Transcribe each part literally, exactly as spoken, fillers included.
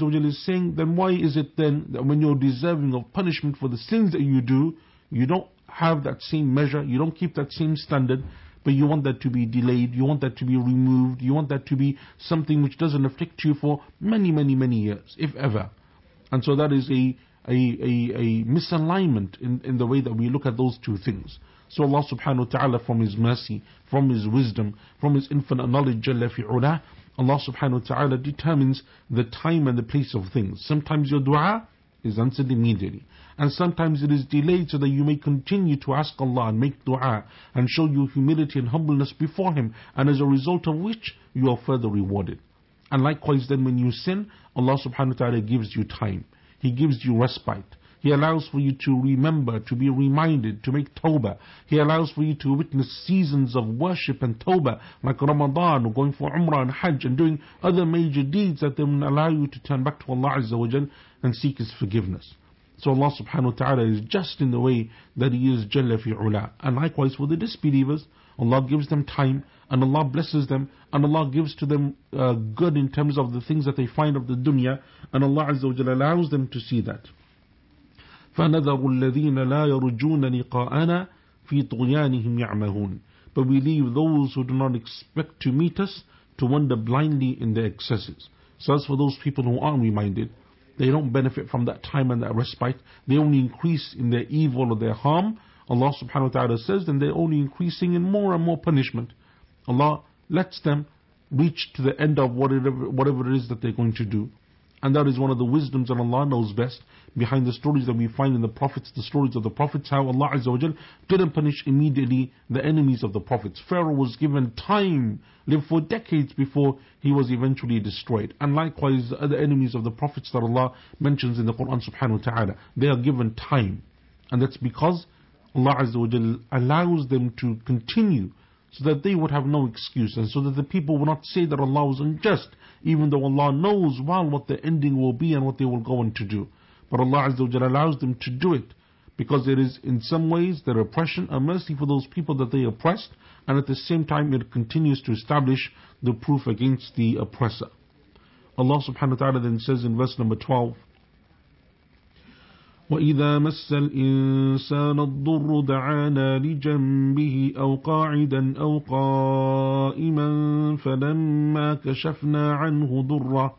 wa Jalla is saying, then why is it then that when you're deserving of punishment for the sins that you do, you don't have that same measure, you don't keep that same standard, but you want that to be delayed, you want that to be removed, you want that to be something which doesn't afflict you for many, many, many years, if ever. And so that is a, a, a, a misalignment in, in the way that we look at those two things. So Allah subhanahu wa ta'ala, from His mercy, from His wisdom, from His infinite knowledge, Jalla fi'ulah, Allah subhanahu wa ta'ala determines the time and the place of things. Sometimes your dua is answered immediately, and sometimes it is delayed so that you may continue to ask Allah and make dua and show your humility and humbleness before Him, and as a result of which you are further rewarded. And likewise then when you sin, Allah subhanahu wa ta'ala gives you time, He gives you respite, He allows for you to remember, to be reminded, to make tawbah. He allows for you to witness seasons of worship and tawbah, like Ramadan, or going for Umrah and Hajj, and doing other major deeds that then allow you to turn back to Allah Azza wa Jal and seek His forgiveness. So Allah subhanahu wa ta'ala is just in the way that He is Jalla fi'ula. And likewise for the disbelievers, Allah gives them time, and Allah blesses them, and Allah gives to them uh, good in terms of the things that they find of the dunya, and Allah Azza wa Jal allows them to see that. فَنَذَرُ الَّذِينَ لَا يَرُجُونَ لِقَاءَنَا فِي طُغْيَانِهِمْ يَعْمَهُونَ. But we leave those who do not expect to meet us to wander blindly in their excesses. So as for those people who aren't reminded, they don't benefit from that time and that respite. They only increase in their evil or their harm. Allah subhanahu wa ta'ala says, then they're only increasing in more and more punishment. Allah lets them reach to the end of whatever, whatever it is that they're going to do. And that is one of the wisdoms, and Allah knows best, behind the stories that we find in the prophets, the stories of the prophets, how Allah Azza wa Jal didn't punish immediately the enemies of the prophets. Pharaoh was given time, lived for decades before he was eventually destroyed. And likewise the other enemies of the prophets that Allah mentions in the Quran subhanahu wa ta'ala, they are given time. And that's because Allah Azza wa Jal allows them to continue, so that they would have no excuse, and so that the people will not say that Allah was unjust, even though Allah knows well what the ending will be and what they will go on to do. But Allah Azza wa Jalla allows them to do it, because it is in some ways their oppression a mercy for those people that they oppressed, and at the same time it continues to establish the proof against the oppressor. Allah subhanahu wa ta'ala then says in verse number twelve, وَإِذَا مَسَّ الْإِنسَانَ الضُّرُّ دَعَانَا لِجَنْبِهِ أَوْ قَاعِدًا أَوْ قَائِمًا فَلَمَّا كَشَفْنَا عَنْهُ ضُرَّهُ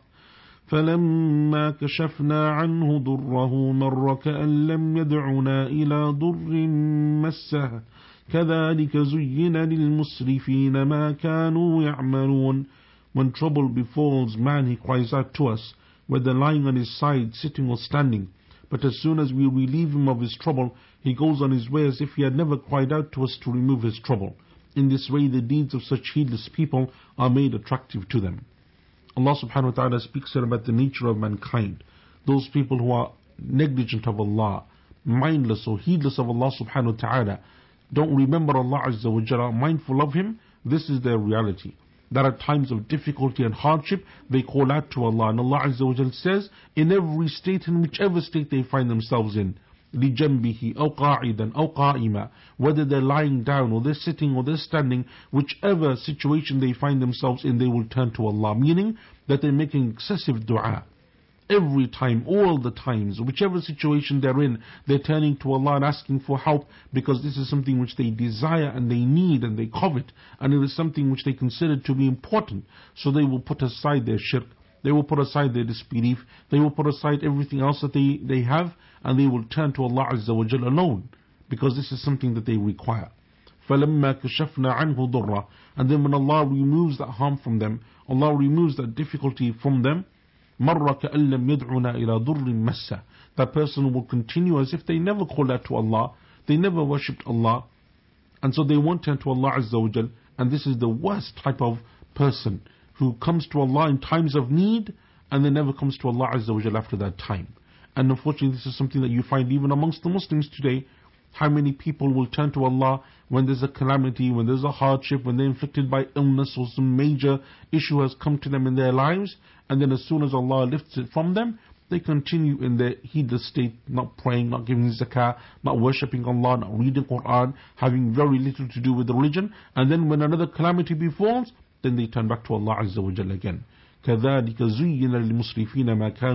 فَلَمَّا كَشَفْنَا عَنْهُ ضُرَّهُ مَرَّ كَأَنْ لَمْ يَدْعُنَا إِلَى ضُرٍّ مَسَّهُ كَذَلِكَ زُيِّنَ لِلْمُسْرِفِينَ مَا كَانُوا يَعْمَلُونَ. When trouble befalls man, he cries out to us, whether lying on his side, sitting or standing. But as soon as we relieve him of his trouble, he goes on his way as if he had never cried out to us to remove his trouble. In this way the deeds of such heedless people are made attractive to them. Allah subhanahu wa ta'ala speaks here about the nature of mankind. Those people who are negligent of Allah, mindless or heedless of Allah subhanahu wa ta'ala, don't remember Allah Azza wa Jalla, mindful of Him. This is their reality. That at times of difficulty and hardship, they call out to Allah. And Allah Azza wa Jal says, in every state, in whichever state they find themselves in, لِجَنْبِهِ أَوْ قَاعِدًا أَوْ قَائِمًا, whether they're lying down or they're sitting or they're standing, whichever situation they find themselves in, they will turn to Allah. Meaning that they're making excessive dua. Every time, all the times, whichever situation they're in, they're turning to Allah and asking for help, because this is something which they desire and they need and they covet, and it is something which they consider to be important. So they will put aside their shirk, they will put aside their disbelief, they will put aside everything else that they, they have, and they will turn to Allah Azza wa Jalla alone, because this is something that they require. فَلَمَّا كَشَفْنَا عَنْهُ ضُرَّهُ. And then when Allah removes that harm from them, Allah removes that difficulty from them, مَرَّ كَأَن لَّمْ يَدْعُنَا إِلَى ضُرٍّ مَسَّهُ. That person will continue as if they never called out to Allah, they never worshipped Allah, and so they won't turn to Allah Azza wa Jal. And this is the worst type of person, who comes to Allah in times of need and then never comes to Allah Azza wa Jal after that time. And unfortunately this is something that you find even amongst the Muslims today. How many people will turn to Allah when there's a calamity, when there's a hardship, when they're inflicted by illness or some major issue has come to them in their lives, and then as soon as Allah lifts it from them, they continue in their heedless state, not praying, not giving zakah, not worshipping Allah, not reading Quran, having very little to do with the religion. And then when another calamity befalls, then they turn back to Allah Azza wa Jalla again. كَذَلِكَ زُيِّنَ لِلْمُسْرِفِينَ مَا كَانُوا